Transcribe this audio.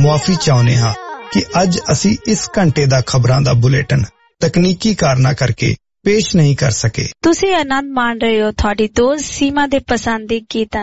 ਮੁਆਫੀ ਚਾਹੁੰਦੇ ਹਾਂ ਕਿ ਅੱਜ ਅਸੀਂ ਇਸ ਘੰਟੇ ਦਾ ਖਬਰਾਂ ਦਾ ਬੁਲੇਟਿਨ ਤਕਨੀਕੀ ਕਾਰਨਾਂ ਕਰਕੇ ਪੇਸ਼ ਨਹੀਂ ਕਰ ਸਕੇ। ਤੁਸੀਂ ਆਨੰਦ ਮਾਣ ਰਹੇ ਹੋ ਤੁਹਾਡੀ ਦੋਸਤ ਸੀਮਾ ਦੇ ਪਸੰਦੀ ਗੀਤਾਂ